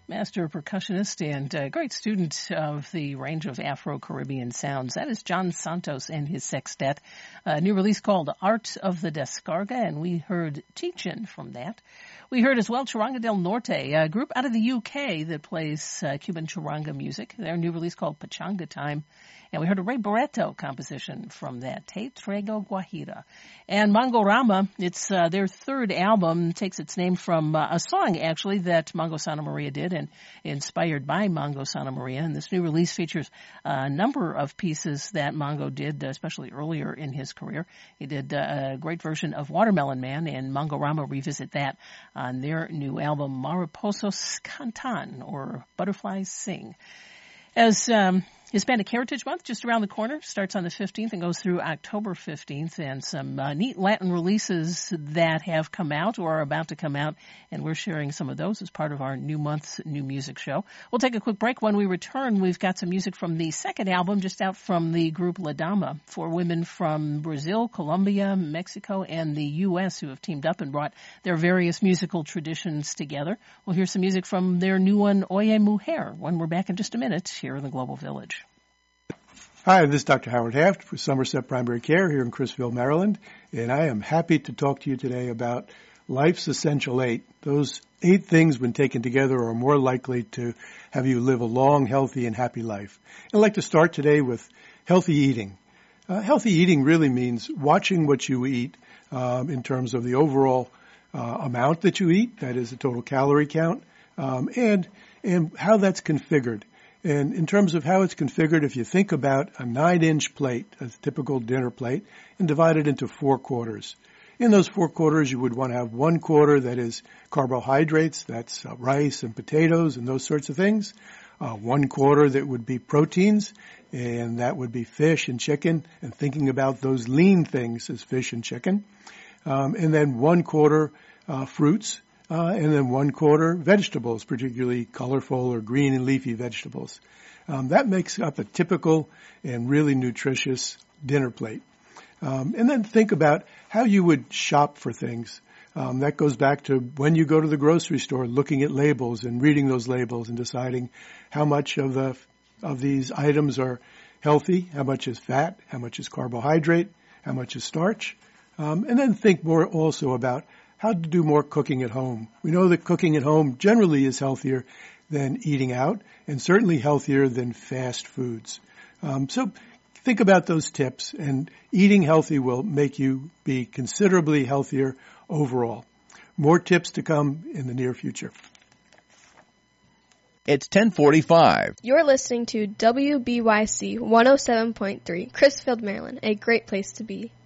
master percussionist and great student of the range of Afro-Caribbean sounds. That is John Santos and his sextet, a new release called Art of the Descarga, and we heard Teachin from that. We heard as well Charanga del Norte, a group out of the UK that plays Cuban charanga music, their new release called Pachanga Time. And we heard a Ray Barretto composition from that, Te Traigo Guajira. And Mongo Rama, it's their third album, takes its name from a song, actually, that Mongo Santa Maria did, and inspired by Mongo Santa Maria. And this new release features a number of pieces that Mongo did, especially earlier in his career. He did a great version of Watermelon Man, and Mongo Rama revisit that on their new album, Mariposas Cantan, or Butterflies Sing. As Hispanic Heritage Month, just around the corner, starts on the 15th and goes through October 15th, and some neat Latin releases that have come out or are about to come out, and we're sharing some of those as part of our new month's new music show. We'll take a quick break. When we return, we've got some music from the second album, just out from the group La Dama, four women from Brazil, Colombia, Mexico, and the U.S. who have teamed up and brought their various musical traditions together. We'll hear some music from their new one, Oye Mujer, when we're back in just a minute here in the Global Village. Hi, this is Dr. Howard Haft with Somerset Primary Care here in Crisfield, Maryland, and I am happy to talk to you today about life's essential 8. Those 8 things, when taken together, are more likely to have you live a long, healthy, and happy life. I'd like to start today with healthy eating. Healthy eating really means watching what you eat in terms of the overall amount that you eat, that is the total calorie count, and how that's configured. And in terms of how it's configured, if you think about a 9-inch plate, a typical dinner plate, and divide it into 4 quarters. In those 4 quarters, you would want to have 1 quarter that is carbohydrates, that's rice and potatoes and those sorts of things. 1 quarter that would be proteins, and that would be fish and chicken, and thinking about those lean things as fish and chicken. And then 1 quarter fruits. And then 1 quarter vegetables, particularly colorful or green and leafy vegetables. That makes up a typical and really nutritious dinner plate. And then think about how you would shop for things. That goes back to when you go to the grocery store, looking at labels and reading those labels and deciding how much of these items are healthy, how much is fat, how much is carbohydrate, how much is starch. And then think more also about how to do more cooking at home. We know that cooking at home generally is healthier than eating out, and certainly healthier than fast foods. So think about those tips, and eating healthy will make you be considerably healthier overall. More tips to come in the near future. It's 10:45. You're listening to WBYC 107.3, Crisfield, Maryland, a great place to be.